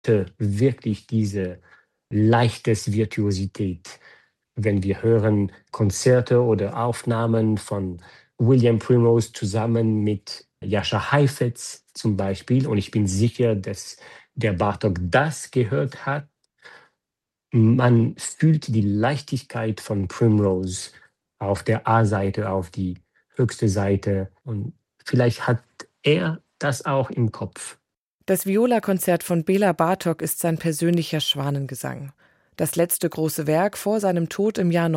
wirklich diese leichtes Virtuosität. Wenn wir hören Konzerte oder Aufnahmen von William Primrose zusammen mit Jascha Heifetz zum Beispiel, und ich bin sicher, dass der Bartok das gehört hat, man fühlt die Leichtigkeit von Primrose auf der A-Seite, auf die höchste Seite, und vielleicht hat er das auch im Kopf. Das Viola-Konzert von Bela Bartok ist sein persönlicher Schwanengesang. Das letzte große Werk vor seinem Tod im Jahr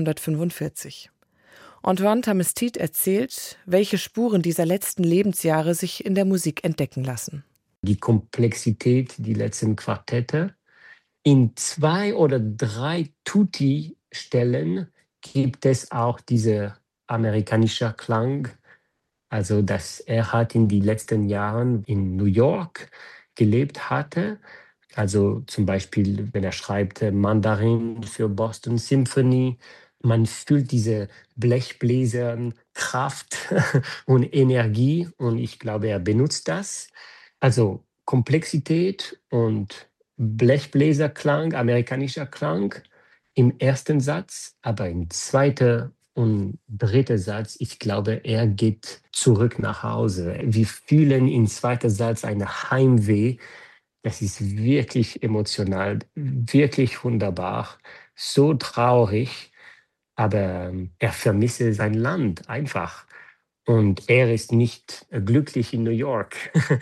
1945. Antoine Tamestit erzählt, welche Spuren dieser letzten Lebensjahre sich in der Musik entdecken lassen. Die Komplexität, die letzten Quartette. In 2 oder 3 Tutti-Stellen gibt es auch diese amerikanischer Klang. Also, dass er hat in die letzten Jahren in New York gelebt hatte. Also, zum Beispiel, wenn er schreibt, Mandarin für Boston Symphony. Man fühlt diese Blechbläsern Kraft und Energie, und ich glaube, er benutzt das. Also, Komplexität und Blechbläserklang, amerikanischer Klang im ersten Satz, aber im zweiten und dritten Satz, ich glaube, er geht zurück nach Hause. Wir fühlen im zweiten Satz ein Heimweh. Das ist wirklich emotional, wirklich wunderbar, so traurig, aber er vermisse sein Land einfach. Und er ist nicht glücklich in New York.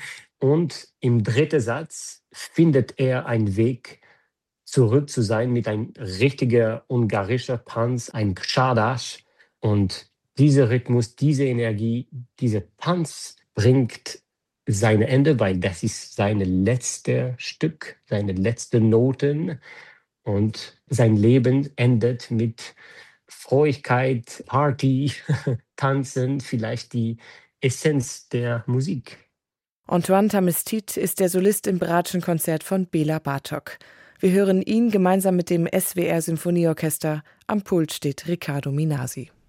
Und im dritten Satz findet er einen Weg, zurück zu sein mit einem richtiger ungarischer Tanz, ein Czardas. Und dieser Rhythmus, diese Energie, dieser Tanz bringt sein Ende, weil das ist sein letztes Stück, seine letzten Noten. Und sein Leben endet mit Freudigkeit, Party, Tanzen, vielleicht die Essenz der Musik. Antoine Tamestit ist der Solist im Bratsche-Konzert von Bela Bartok. Wir hören ihn gemeinsam mit dem SWR Symphonieorchester. Am Pult steht Riccardo Minasi.